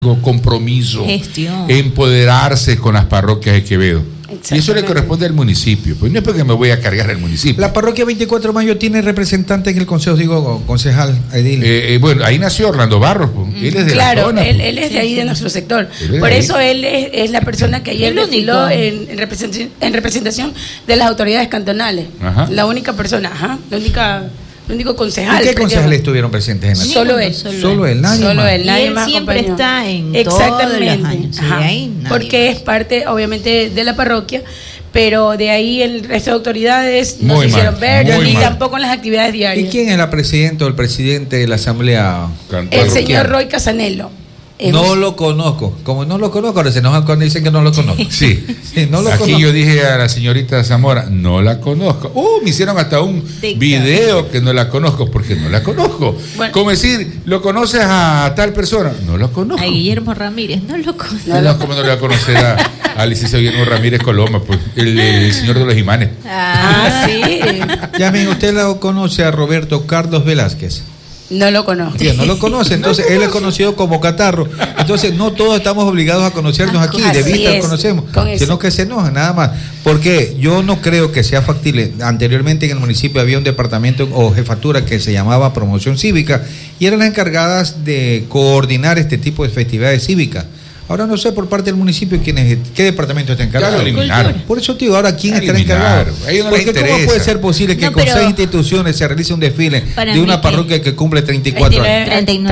compromiso, gestión, empoderarse con las parroquias de Quevedo. Y eso le corresponde al municipio, pues no es porque me voy a cargar el municipio. La parroquia 24 de Mayo tiene representante en el consejo, digo, concejal, edil. Bueno, ahí nació Orlando Barros, pues. Él es de la zona. Él es de ahí, de nuestro sector. Por eso él es la persona que ayer desfiló en representación de las autoridades cantonales. Ajá. La única persona, el único concejal. ¿Y qué concejales estuvieron presentes en la Solo él. Solo él, nadie Solo más. él, nadie y él más siempre acompañó. está en exactamente, todos los años. Sí, ahí porque más. es parte, obviamente, de la parroquia, pero de ahí el resto de autoridades no Muy se hicieron mal, ver, muy ni mal. tampoco en las actividades ¿Y diarias. quién es la presidenta o el presidente de la asamblea? El señor Roy Casanello. No lo conozco. Como no lo conozco, ahora se enojan cuando dicen que no lo conozco. Sí, Sí, no lo aquí conozco. yo dije a la señorita Zamora, no la conozco. Me hicieron hasta un video que no la conozco, porque no la conozco. Bueno. Como decir, ¿lo conoces a tal persona? No lo conozco. A Guillermo Ramírez, no lo conozco. ¿Cómo no le va a conocer al licenciado Guillermo Ramírez Coloma, pues, el señor de los imanes? Sí. Llamen, ¿usted lo conoce a Roberto Carlos Velázquez? No lo conozco. Sí, no lo conoce, entonces él es conocido como Catarro. Entonces no todos estamos obligados a conocernos aquí, de Así vista es, conocemos, con eso. sino que se enojan nada más. Porque yo no creo que sea factible. Anteriormente en el municipio había un departamento o jefatura que se llamaba Promoción Cívica y eran las encargadas de coordinar este tipo de festividades cívicas. Ahora no sé por parte del municipio qué departamento está encargado. Ya lo eliminaron. Por eso, tío, ahora quién Ya estará eliminaron. encargado. A ellos no les Porque ¿cómo interesa. puede ser posible que No, con pero 6 instituciones se realice un desfile para de mí una que- parroquia que cumple 34 años?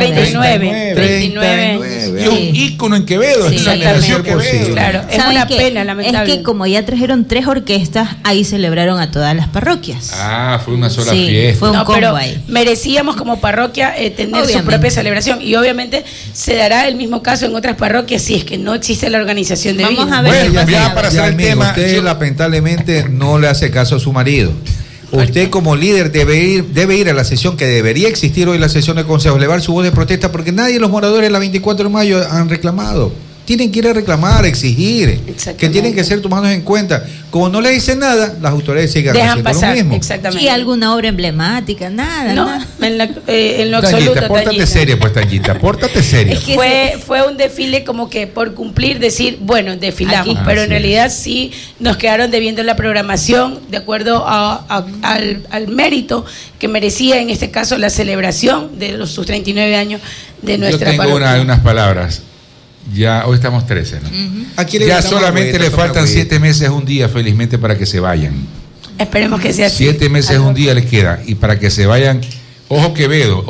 39. Y un ícono en Quevedo. Sí. esa generación Exactamente. Quevedo. Claro, es ¿Saben una qué? pena, lamentable. Es que como ya trajeron 3 orquestas, ahí celebraron a todas las parroquias. Fue una sola Sí, fiesta. fue un combo pero ahí. merecíamos como parroquia tener su Obviamente. propia celebración y obviamente se dará el mismo caso en otras parroquias si es que no existe la organización de Vamos vida. a ver. Bueno, qué ya pasa. para hacer el amigo, tema, usted yo- lamentablemente no le hace caso a su marido. Usted como líder debe ir a la sesión que debería existir hoy, la sesión de consejo, elevar su voz de protesta, porque nadie de los moradores de la 24 de mayo han reclamado. Tienen que ir a reclamar, exigir, Exactamente. que tienen que ser tomados en cuenta. Como no le dicen nada, las autoridades sigan Dejan haciendo pasar, lo mismo. exactamente. ¿Y alguna obra emblemática? Nada, No, nada. en lo absoluto. Tallita, pórtate Tallita. seria, pues, Tallita, pórtate seria. Es que Fue un desfile como que por cumplir, decir, bueno, desfilamos, Aquí. pero Así en realidad sí nos quedaron debiendo la programación de acuerdo al mérito que merecía en este caso la celebración de sus 39 años de Yo nuestra tengo parroquia. unas palabras. Ya, hoy estamos 13, ¿no? Aquí le Ya damos solamente agüita, le toma faltan agüita. 7 meses, un día, felizmente, para que se vayan. Esperemos que sea así. 7 meses, un día les queda. Y para que se vayan, ojo Quevedo.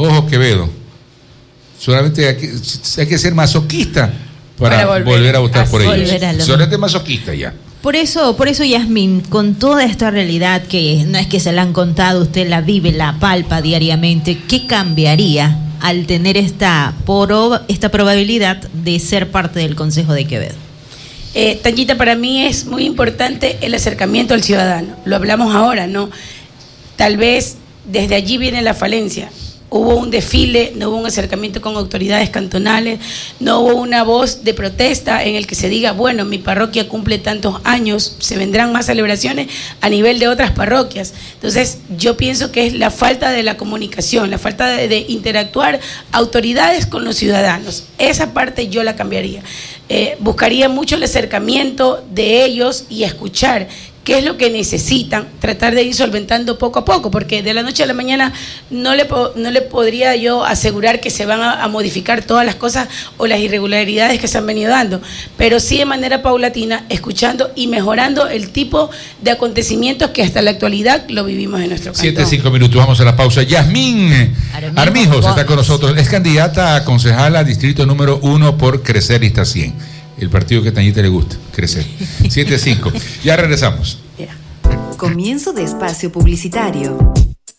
Solamente hay que ser masoquista para volver a votar por volver ellos. a lo Solamente masoquista ya. Por eso, Yasmín, con toda esta realidad que no es que se la han contado, usted la vive, la palpa diariamente, ¿qué cambiaría al tener esta probabilidad de ser parte del Consejo de Quevedo? Tallita, para mí es muy importante el acercamiento al ciudadano. Lo hablamos ahora, ¿no? Tal vez desde allí viene la falencia. Hubo un desfile, no hubo un acercamiento con autoridades cantonales, no hubo una voz de protesta en el que se diga, bueno, mi parroquia cumple tantos años, se vendrán más celebraciones a nivel de otras parroquias. Entonces, yo pienso que es la falta de la comunicación, la falta de interactuar autoridades con los ciudadanos. Esa parte yo la cambiaría. Buscaría mucho el acercamiento de ellos y escuchar qué es lo que necesitan, tratar de ir solventando poco a poco, porque de la noche a la mañana no le podría yo asegurar que se van a modificar todas las cosas o las irregularidades que se han venido dando, pero sí de manera paulatina, escuchando y mejorando el tipo de acontecimientos que hasta la actualidad lo vivimos en nuestro cantón. 7-5 minutos, vamos a la pausa. Yasmín Armijos está con nosotros, es candidata a concejala distrito número 1 por Crecer Lista 100. El partido que a Tañita le gusta, Crecer. 7-5. Ya regresamos. Comienzo de espacio publicitario.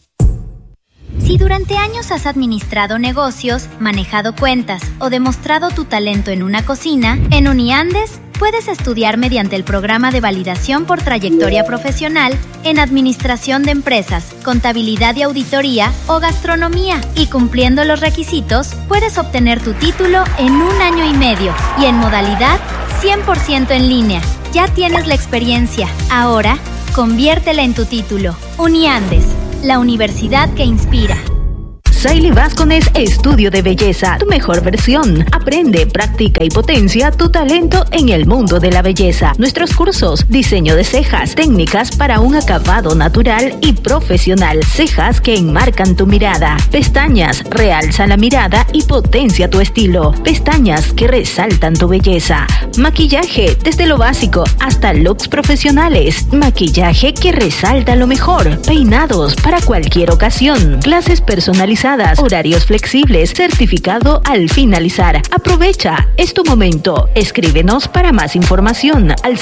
Si durante años has administrado negocios, manejado cuentas o demostrado tu talento en una cocina, en Uniandes puedes estudiar mediante el programa de validación por trayectoria profesional en Administración de Empresas, Contabilidad y Auditoría o Gastronomía. Y cumpliendo los requisitos, puedes obtener tu título en 1 año y medio y en modalidad 100% en línea. Ya tienes la experiencia. Ahora, conviértela en tu título. Uniandes, la universidad que inspira. Saily Vázquez Estudio de Belleza, tu mejor versión. Aprende, practica y potencia tu talento en el mundo de la belleza. Nuestros cursos: diseño de cejas, técnicas para un acabado natural y profesional, cejas que enmarcan tu mirada, pestañas, realza la mirada y potencia tu estilo, pestañas que resaltan tu belleza, maquillaje desde lo básico hasta looks profesionales, maquillaje que resalta lo mejor, peinados para cualquier ocasión, clases personalizadas, horarios flexibles, certificado al finalizar. Aprovecha, es tu momento. Escríbenos para más información al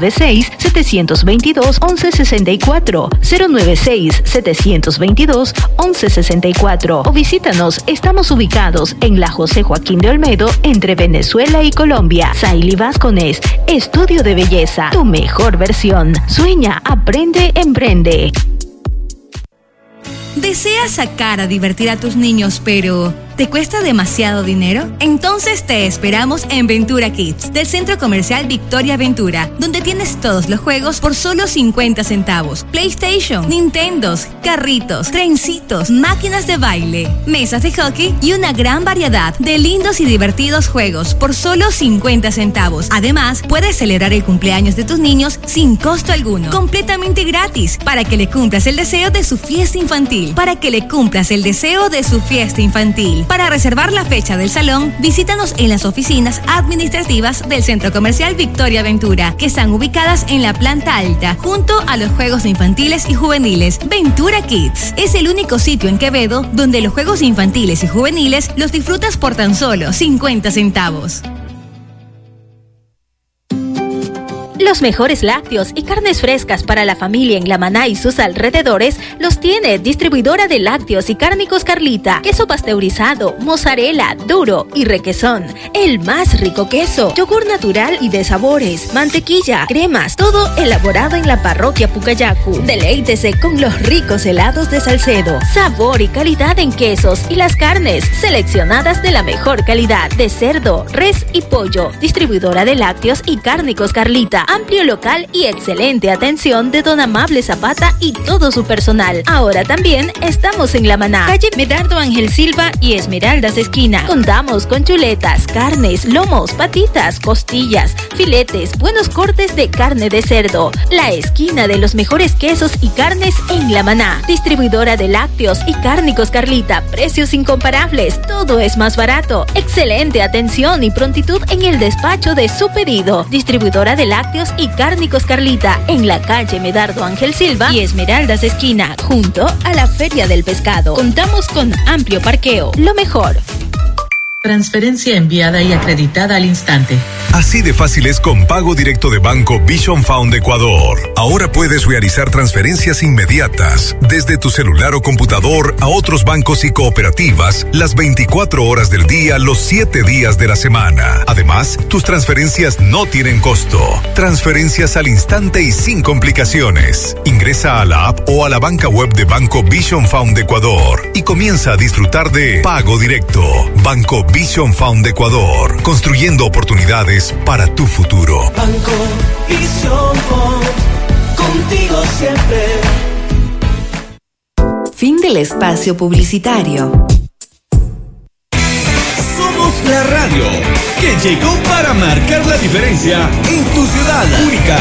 096-722-1164, 096-722-1164 o visítanos. Estamos ubicados en la José Joaquín de Olmedo, entre Venezuela y Colombia. Saily Vázquez, Estudio de Belleza, tu mejor versión. Sueña, aprende, emprende. ¿Deseas sacar a divertir a tus niños, pero te cuesta demasiado dinero? Entonces te esperamos en Ventura Kids, del Centro Comercial Victoria Ventura, donde tienes todos los juegos por solo 50 centavos. PlayStation, Nintendos, carritos, trencitos, máquinas de baile, mesas de hockey y una gran variedad de lindos y divertidos juegos por solo 50 centavos. Además, puedes celebrar el cumpleaños de tus niños sin costo alguno, completamente gratis, para que le cumplas el deseo de su fiesta infantil. Para reservar la fecha del salón, visítanos en las oficinas administrativas del Centro Comercial Victoria Ventura, que están ubicadas en la planta alta, junto a los juegos infantiles y juveniles. Ventura Kids es el único sitio en Quevedo donde los juegos infantiles y juveniles los disfrutas por tan solo 50 centavos. Los mejores lácteos y carnes frescas para la familia en La Maná y sus alrededores los tiene Distribuidora de Lácteos y Cárnicos Carlita. Queso pasteurizado, mozzarella, duro y requesón, el más rico queso, yogur natural y de sabores, mantequilla, cremas, todo elaborado en la parroquia Pucayacu. Deleítese con los ricos helados de Salcedo. Sabor y calidad en quesos y las carnes seleccionadas de la mejor calidad, de cerdo, res y pollo. Distribuidora de Lácteos y Cárnicos Carlita. Amplio local y excelente atención de don Amable Zapata y todo su personal. Ahora también estamos en La Maná, calle Medardo Ángel Silva y Esmeraldas esquina. Contamos con chuletas, carnes, lomos, patitas, costillas, filetes, buenos cortes de carne de cerdo. La esquina de los mejores quesos y carnes en La Maná. Distribuidora de Lácteos y Cárnicos Carlita. Precios incomparables, todo es más barato. Excelente atención y prontitud en el despacho de su pedido. Distribuidora de Lácteos y Cárnicos Carlita, en la calle Medardo Ángel Silva y Esmeraldas esquina, junto a la Feria del Pescado. Contamos con amplio parqueo. Lo mejor. Transferencia enviada y acreditada al instante. Así de fácil es con pago directo de Banco Vision Fund Ecuador. Ahora puedes realizar transferencias inmediatas desde tu celular o computador a otros bancos y cooperativas las 24 horas del día, los 7 días de la semana. Además, tus transferencias no tienen costo. Transferencias al instante y sin complicaciones. Ingresa a la app o a la banca web de Banco Vision Fund Ecuador y comienza a disfrutar de pago directo. Banco Vision Fund Ecuador, construyendo oportunidades para tu futuro. Banco Vision Fund, contigo siempre. Fin del espacio publicitario. Somos la radio que llegó para marcar la diferencia en tu ciudad. Única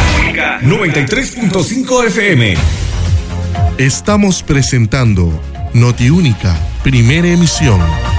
93.5 FM. Estamos presentando Notiúnica, primera emisión.